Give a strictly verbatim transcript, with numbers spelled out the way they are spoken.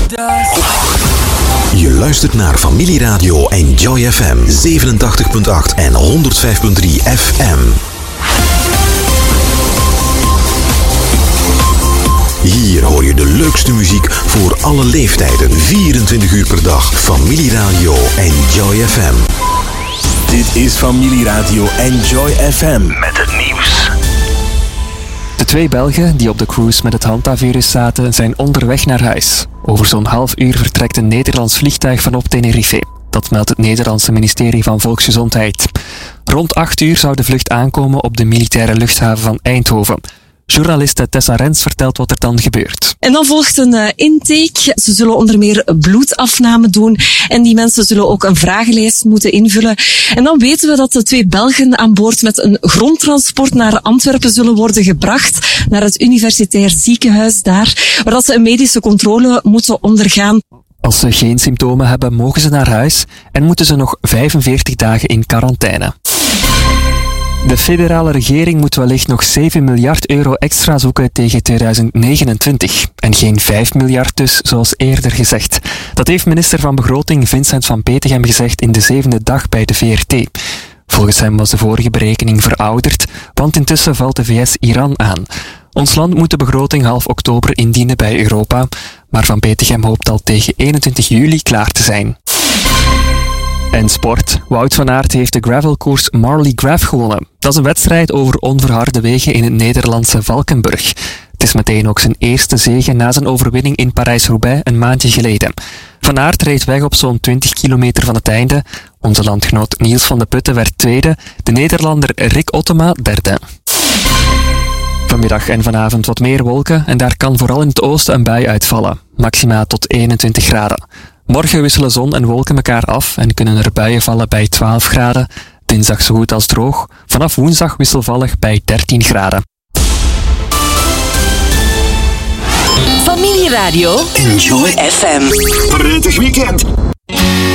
Je luistert naar Familieradio Enjoy F M zevenentachtig komma acht en honderdvijf komma drie F M. Hier hoor je de leukste muziek voor alle leeftijden, vierentwintig uur per dag. Familieradio Enjoy F M. Dit is Familieradio Enjoy F M met het nieuws. De twee Belgen die op de cruise met het hantavirus zaten, zijn onderweg naar huis. Over zo'n half uur vertrekt een Nederlands vliegtuig vanop Tenerife. Dat meldt het Nederlandse ministerie van Volksgezondheid. Rond acht uur zou de vlucht aankomen op de militaire luchthaven van Eindhoven. Journaliste Tessa Rens vertelt wat er dan gebeurt. En dan volgt een uh, intake. Ze zullen onder meer bloedafname doen. En die mensen zullen ook een vragenlijst moeten invullen. En dan weten we dat de twee Belgen aan boord met een grondtransport naar Antwerpen zullen worden gebracht. Naar het universitair ziekenhuis daar. Waar dat ze een medische controle moeten ondergaan. Als ze geen symptomen hebben, mogen ze naar huis. En moeten ze nog vijfenveertig dagen in quarantaine. De federale regering moet wellicht nog zeven miljard euro extra zoeken tegen tweeduizend negenentwintig. En geen vijf miljard dus, zoals eerder gezegd. Dat heeft minister van Begroting Vincent van Petegem gezegd in de zevende dag bij de V R T. Volgens hem was de vorige berekening verouderd, want intussen valt de V S Iran aan. Ons land moet de begroting half oktober indienen bij Europa, maar Van Petegem hoopt al tegen eenentwintig juli klaar te zijn. En sport. Wout van Aert heeft de gravelkoers Marley Graf gewonnen. Dat is een wedstrijd over onverharde wegen in het Nederlandse Valkenburg. Het is meteen ook zijn eerste zege na zijn overwinning in Parijs-Roubaix een maandje geleden. Van Aert reed weg op zo'n twintig kilometer van het einde. Onze landgenoot Niels van de Putten werd tweede, de Nederlander Rick Ottema derde. Vanmiddag en vanavond wat meer wolken en daar kan vooral in het oosten een bui uitvallen. Maxima tot eenentwintig graden. Morgen wisselen zon en wolken elkaar af en kunnen er buien vallen bij twaalf graden. Dinsdag zo goed als droog. Vanaf woensdag wisselvallig bij dertien graden. Familieradio Enjoy F M. Prettig weekend.